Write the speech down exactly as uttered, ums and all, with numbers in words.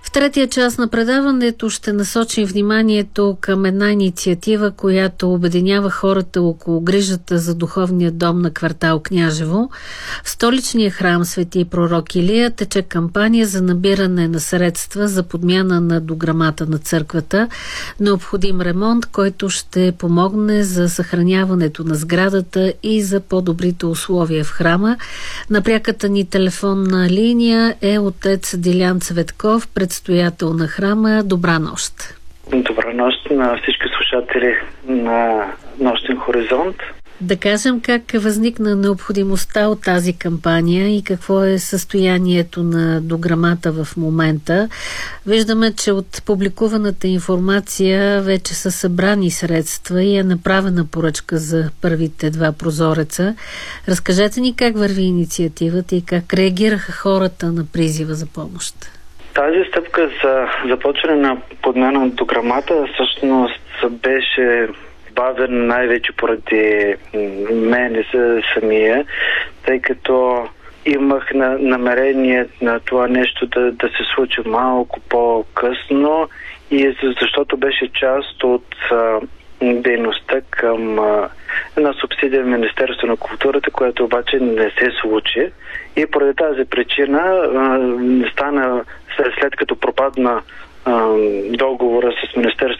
В третия част на предаването ще насочим вниманието към една инициатива, която обединява хората около грижата за духовния дом на квартал Княжево. В столичния храм Свети пророк Илия тече кампания за набиране на средства за подмяна на дограмата на църквата. Необходим ремонт, който ще помогне за съхраняването на сградата и за по-добрите условия в храма. На пряката ни телефонна линия е отец Дилян Цветков, предстоятел на храма. Добра нощ! Добра нощ на всички слушатели на Нощен хоризонт. Да кажем как възникна необходимостта от тази кампания и какво е състоянието на дограмата в момента. Виждаме, че от публикуваната информация вече са събрани средства и е направена поръчка за първите два прозореца. Разкажете ни как върви инициативата и как реагираха хората на призива за помощ. Тази стъпка за започване на подмяна на дограмата всъщност беше бавен най-вече поради мен самия, тъй като имах на, намерение на това нещо да, да се случи малко по-късно и защото беше част от а, дейността към а, една субсидия в Министерство на културата, която обаче не се случи. И поради тази причина а, стана след, след като пропадна а, договора с Министерство